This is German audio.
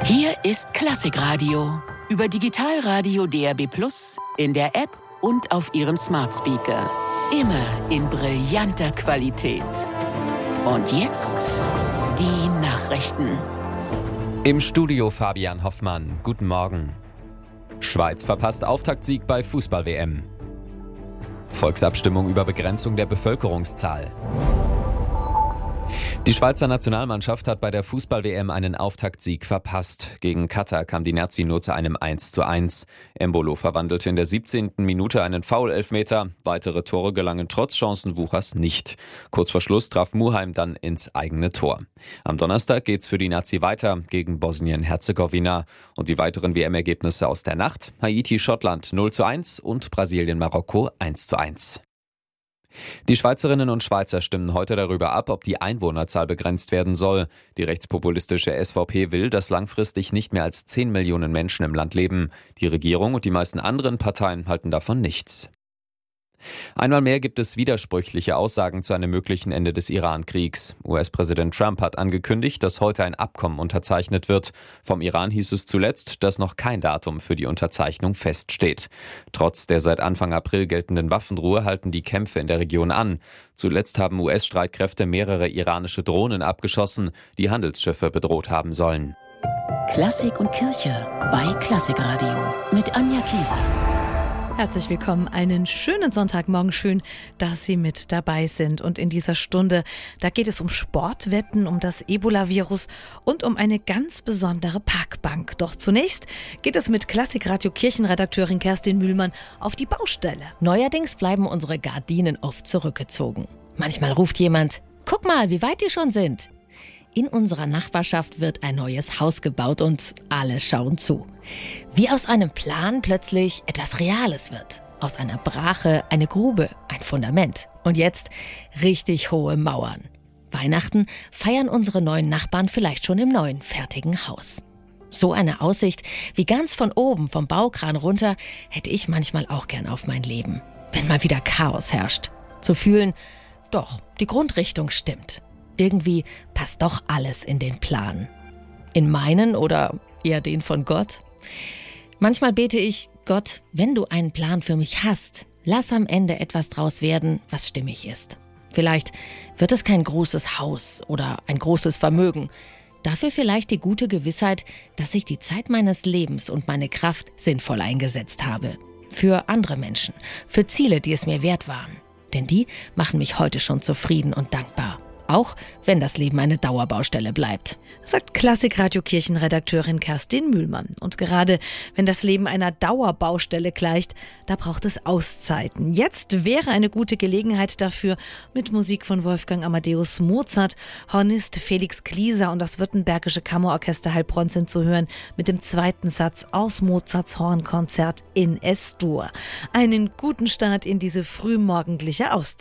Hier ist Klassikradio. Über Digitalradio DAB+, in der App und auf Ihrem Smart Speaker. Immer in brillanter Qualität. Und jetzt die Nachrichten. Im Studio Fabian Hoffmann. Guten Morgen. Schweiz verpasst Auftaktsieg bei Fußball-WM. Volksabstimmung über Begrenzung der Bevölkerungszahl. Die Schweizer Nationalmannschaft hat bei der Fußball-WM einen Auftaktsieg verpasst. Gegen Katar kam die Nerzi nur zu einem 1:1. Embolo verwandelte in der 17. Minute einen Foul-Elfmeter. Weitere Tore gelangen trotz Chancenwuchers nicht. Kurz vor Schluss traf Muheim dann ins eigene Tor. Am Donnerstag geht's für die Nerzi weiter gegen Bosnien-Herzegowina. Und die weiteren WM-Ergebnisse aus der Nacht: Haiti-Schottland 0:1 und Brasilien-Marokko 1:1. Die Schweizerinnen und Schweizer stimmen heute darüber ab, ob die Einwohnerzahl begrenzt werden soll. Die rechtspopulistische SVP will, dass langfristig nicht mehr als 10 Millionen Menschen im Land leben. Die Regierung und die meisten anderen Parteien halten davon nichts. Einmal mehr gibt es widersprüchliche Aussagen zu einem möglichen Ende des Iran-Kriegs. US-Präsident Trump hat angekündigt, dass heute ein Abkommen unterzeichnet wird. Vom Iran hieß es zuletzt, dass noch kein Datum für die Unterzeichnung feststeht. Trotz der seit Anfang April geltenden Waffenruhe halten die Kämpfe in der Region an. Zuletzt haben US-Streitkräfte mehrere iranische Drohnen abgeschossen, die Handelsschiffe bedroht haben sollen. Klassik und Kirche bei Klassikradio mit Anja Kieser. Herzlich willkommen, einen schönen Sonntagmorgen, schön, dass Sie mit dabei sind. Und in dieser Stunde, da geht es um Sportwetten, um das Ebola-Virus und um eine ganz besondere Parkbank. Doch zunächst geht es mit Klassikradio-Kirchenredakteurin Kerstin Mühlmann auf die Baustelle. Neuerdings bleiben unsere Gardinen oft zurückgezogen. Manchmal ruft jemand: Guck mal, wie weit die schon sind. In unserer Nachbarschaft wird ein neues Haus gebaut und alle schauen zu. Wie aus einem Plan plötzlich etwas Reales wird. Aus einer Brache eine Grube, ein Fundament. Und jetzt richtig hohe Mauern. Weihnachten feiern unsere neuen Nachbarn vielleicht schon im neuen, fertigen Haus. So eine Aussicht wie ganz von oben vom Baukran runter hätte ich manchmal auch gern auf mein Leben. Wenn mal wieder Chaos herrscht. Zu fühlen, doch, die Grundrichtung stimmt. Irgendwie passt doch alles in den Plan. In meinen oder eher den von Gott? Manchmal bete ich: Gott, wenn du einen Plan für mich hast, lass am Ende etwas draus werden, was stimmig ist. Vielleicht wird es kein großes Haus oder ein großes Vermögen. Dafür vielleicht die gute Gewissheit, dass ich die Zeit meines Lebens und meine Kraft sinnvoll eingesetzt habe. Für andere Menschen, für Ziele, die es mir wert waren. Denn die machen mich heute schon zufrieden und dankbar. Auch wenn das Leben eine Dauerbaustelle bleibt. Sagt Klassikradio-Kirchenredakteurin Kerstin Mühlmann. Und gerade wenn das Leben einer Dauerbaustelle gleicht, da braucht es Auszeiten. Jetzt wäre eine gute Gelegenheit dafür, mit Musik von Wolfgang Amadeus Mozart, Hornist Felix Klieser und das Württembergische Kammerorchester Heilbronn sind zu hören mit dem zweiten Satz aus Mozarts Hornkonzert in Es-Dur. Einen guten Start in diese frühmorgendliche Auszeit.